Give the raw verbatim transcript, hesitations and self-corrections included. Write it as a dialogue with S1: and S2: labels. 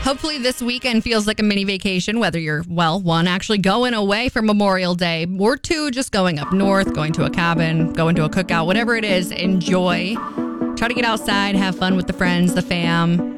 S1: Hopefully this weekend feels like a mini vacation, whether you're, well, one, actually going away for Memorial Day, or two, just going up north, going to a cabin, going to a cookout, whatever it is, enjoy. Try to get outside, have fun with the friends, the fam.